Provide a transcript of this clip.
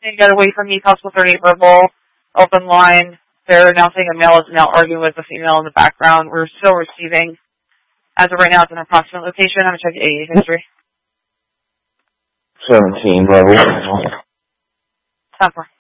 get away from me, possible 38 verbal, open line. They're announcing a male is now arguing with a female in the background. We're still receiving. As of right now, it's an approximate location. I'm going to check the 88 history. 17 level. 10-4.